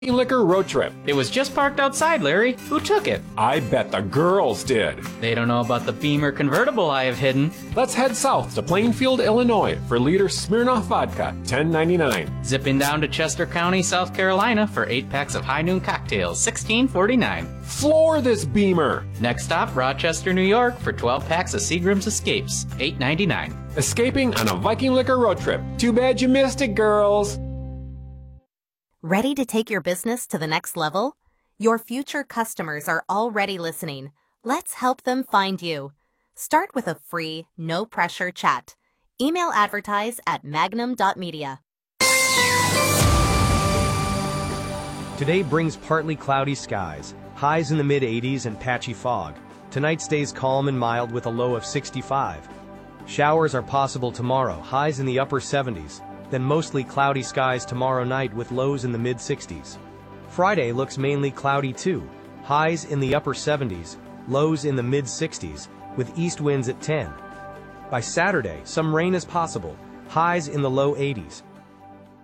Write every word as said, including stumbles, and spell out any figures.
Liquor road trip. It was just parked outside, Larry. Who took it? I bet the girls did. They don't know about the Beamer convertible I have hidden. Let's head south to Plainfield, Illinois for liter Smirnoff vodka, ten ninety-nine. Zipping down to Chester County, South Carolina for eight packs of High Noon cocktails, sixteen forty-nine. Floor this Beamer. Next stop, Rochester, New York for twelve packs of Seagram's Escapes, eight ninety-nine. Escaping on a Viking Liquor road trip. Too bad you missed it, girls. Ready to take your business to the next level? Your future customers are already listening. Let's help them find you. Start with a free, no-pressure chat. Email advertise at magnum dot media. Today brings partly cloudy skies, highs in the mid eighties and patchy fog. Tonight stays calm and mild with a low of sixty-five. Showers are possible tomorrow, highs in the upper seventies. Then mostly cloudy skies tomorrow night with lows in the mid sixties. Friday looks mainly cloudy too, highs in the upper seventies, lows in the mid sixties, with east winds at ten. By Saturday, some rain is possible, highs in the low eighties.